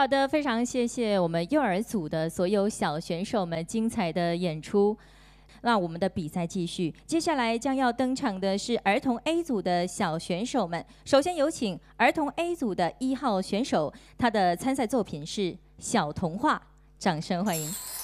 好的，非常谢谢我们幼儿组的所有小选手们精彩的演出。那我们的比赛继续，接下来将要登场的是儿童 A 组的小选手们。首先有请儿童 A 组的1号选手，他的参赛作品是《小童话》，掌声欢迎。